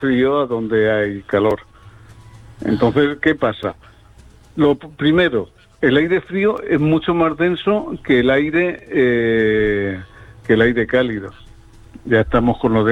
frío a donde hay calor. Entonces, ¿qué pasa? Lo primero, el aire frío es mucho más denso que el aire cálido. Ya estamos con lo de